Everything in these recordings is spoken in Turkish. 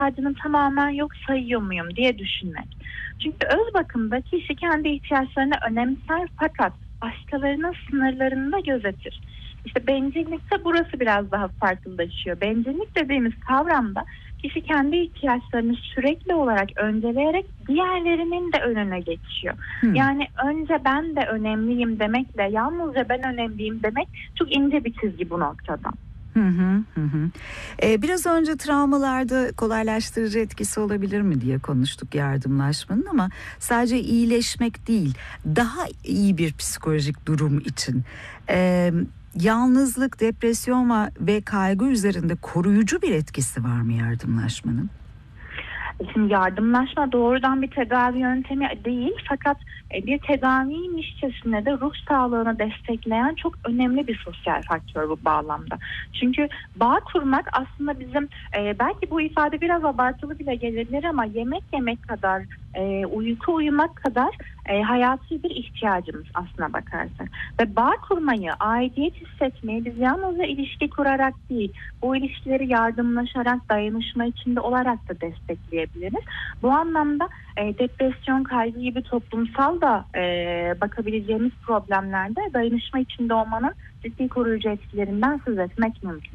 ihtiyacını tamamen yok sayıyor muyum diye düşünmek. Çünkü öz bakımda kişi kendi ihtiyaçlarını önemser fakat başkalarının sınırlarını da gözetir. İşte bencillikte burası biraz daha farklılaşıyor. Bencillik dediğimiz kavramda kişi kendi ihtiyaçlarını sürekli olarak önceleyerek diğerlerinin de önüne geçiyor. Yani önce ben de önemliyim demekle yalnızca ben önemliyim demek çok ince bir çizgi bu noktada. Biraz önce travmalarda kolaylaştırıcı etkisi olabilir mi diye konuştuk yardımlaşmanın, ama sadece iyileşmek değil, daha iyi bir psikolojik durum için yalnızlık, depresyon ve kaygı üzerinde koruyucu bir etkisi var mı yardımlaşmanın? Şimdi yardımlaşma doğrudan bir tedavi yöntemi değil, fakat bir tedaviymişçesine de ruh sağlığını destekleyen çok önemli bir sosyal faktör bu bağlamda. Çünkü bağ kurmak aslında bizim belki bu ifade biraz abartılı bile gelebilir ama yemek yemek kadar, uyku uyumak kadar hayati bir ihtiyacımız aslına bakarsak. Ve bağ kurmayı, aidiyet hissetmeyi biz yalnızca ilişki kurarak değil, bu ilişkileri yardımlaşarak, dayanışma içinde olarak da destekleyebiliriz. Bu anlamda depresyon, kaygı gibi toplumsal da bakabileceğimiz problemlerde dayanışma içinde olmanın ciddi koruyucu etkilerinden söz etmek mümkün.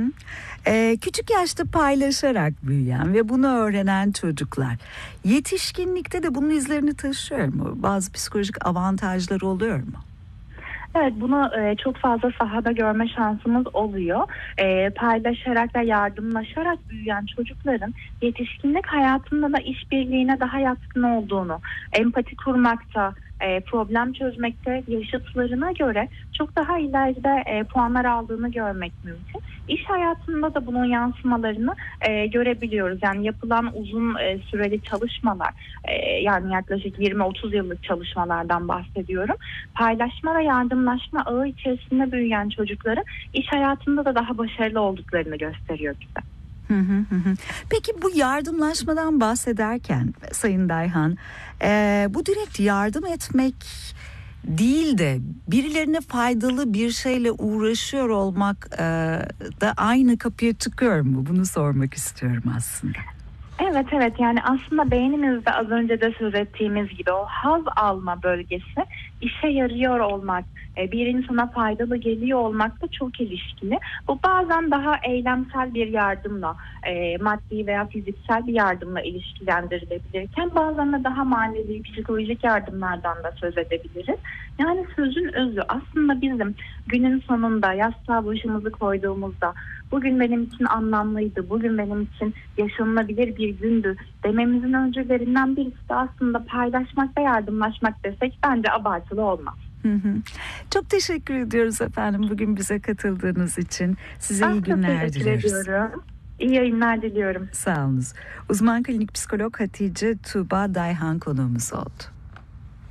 Küçük yaşta paylaşarak büyüyen ve bunu öğrenen çocuklar yetişkinlikte de bunun izlerini taşıyor mu? Bazı psikolojik avantajları oluyor mu? Evet, bunu çok fazla sahada görme şansımız oluyor. Paylaşarak ve yardımlaşarak büyüyen çocukların yetişkinlik hayatında da işbirliğine daha yatkın olduğunu, empati kurmakta, problem çözmekte yaşıtlarına göre çok daha ileride puanlar aldığını görmek mümkün. İş hayatında da bunun yansımalarını görebiliyoruz. Yani yapılan uzun süreli çalışmalar, yani yaklaşık 20-30 yıllık çalışmalardan bahsediyorum. Paylaşma ve yardımlaşma ağı içerisinde büyüyen çocukların iş hayatında da daha başarılı olduklarını gösteriyor bize. Peki bu yardımlaşmadan bahsederken Sayın Dayhan, bu direkt yardım etmek değil de birilerine faydalı bir şeyle uğraşıyor olmak da aynı kapıya çıkıyor mu? Bunu sormak istiyorum aslında. Evet, yani aslında beynimizde az önce de söz ettiğimiz gibi o haz alma bölgesi işe yarıyor olmak, bir insana faydalı geliyor olmak da çok ilişkili. Bu bazen daha eylemsel bir yardımla, maddi veya fiziksel bir yardımla ilişkilendirilebilirken bazen de daha manevi, psikolojik yardımlardan da söz edebiliriz. Yani sözün özü aslında bizim günün sonunda yastığa başımızı koyduğumuzda bugün benim için anlamlıydı, bugün benim için yaşanılabilir bir gündü dememizin öncülerinden birisi de aslında paylaşmak ve yardımlaşmak desek bence abartılı olmaz. Çok teşekkür ediyoruz efendim bugün bize katıldığınız için. Size iyi günler dileriz. Ediyorum. İyi yayınlar diliyorum. Sağ olunuz. Uzman klinik psikolog Hatice Tuğba Dayhan konuğumuz oldu.